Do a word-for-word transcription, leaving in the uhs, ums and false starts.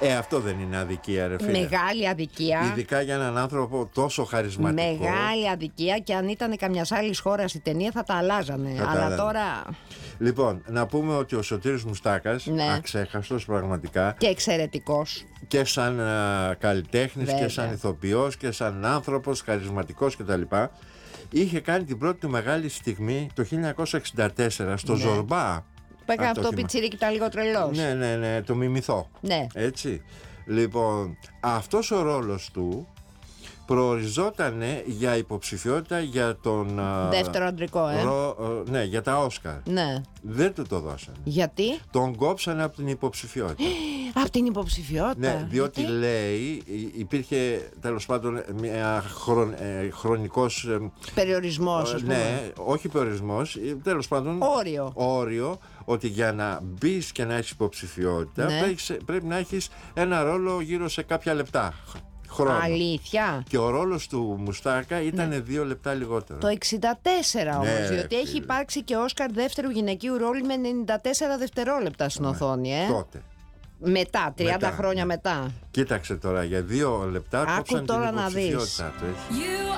Ε, αυτό δεν είναι αδικία, ρε φίλε. Μεγάλη αδικία. Ειδικά για έναν άνθρωπο τόσο χαρισματικό. Μεγάλη αδικία, και αν ήταν καμιά άλλη χώρα η ταινία θα τα αλλάζανε. Θα τα Αλλά αλλάζανε. τώρα. Λοιπόν, να πούμε ότι ο Σωτήρης Μουστάκας, Ναι. αξέχαστος πραγματικά, Και εξαιρετικός. και σαν α, καλλιτέχνης Βέβαια. και σαν ηθοποιός και σαν άνθρωπος χαρισματικός κτλ. Είχε κάνει την πρώτη του μεγάλη στιγμή το χίλια εννιακόσια εξήντα τέσσερα στο Ναι. Ζορμπά. Που έκανε Αν το αυτό ο θυμά- πιτσιρίκι, ήταν λίγο τρελός. Ναι, ναι, ναι, το μιμηθώ. Ναι. Έτσι. Λοιπόν, αυτός ο ρόλος του προοριζόταν για υποψηφιότητα για τον α, Δεύτερο αντρικό, ε. ρο- ε, ναι, για τα Όσκαρ. Ναι. Δεν του το δώσανε. Γιατί? Τον κόψανε από την υποψηφιότητα. Από την υποψηφιότητα. Ναι, διότι Γιατί? λέει υ- υπήρχε τέλος πάντων μια χρον, ε, χρονικός ε, Περιορισμός, ας πούμε. ναι, όχι περιορισμός, ε, τέλος πάντων Όριο. όριο, ότι για να μπεις και να έχεις υποψηφιότητα Ναι. πρέπει, πρέπει να έχεις ένα ρόλο γύρω σε κάποια λεπτά χρόνο. Αλήθεια. Και ο ρόλος του Μουστάκα ήταν δύο λεπτά λιγότερο. Το εξήντα τέσσερα όμως, Ναι, διότι φίλε. έχει υπάρξει και Όσκαρ δεύτερου γυναικείου ρόλου με ενενήντα τέσσερα δευτερόλεπτα στην οθόνη, ε. Τότε. Μετά, τριάντα Μετά, χρόνια ναι. μετά. Κοίταξε τώρα, για δύο λεπτά Άκου κόψαν την τώρα να δεις. υποψηφιότητά του. έτσι. You